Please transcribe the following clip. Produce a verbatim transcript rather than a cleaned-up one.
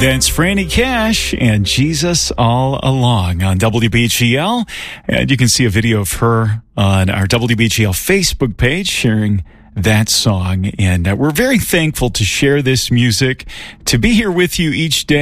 That's Franny Cash and Jesus All Along on W B G L. And you can see a video of her on our W B G L Facebook page sharing that song. And uh, we're very thankful to share this music, to be here with you each day.